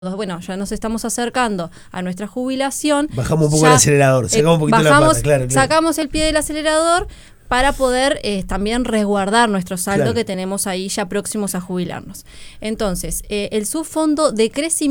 bueno, ya nos estamos acercando a nuestra jubilación. Bajamos un poco el acelerador, sacamos un poquito la pata, claro. Sacamos el pie del acelerador para poder también resguardar nuestro saldo, Claro, que tenemos ahí ya próximos a jubilarnos. Entonces, el subfondo de crecimiento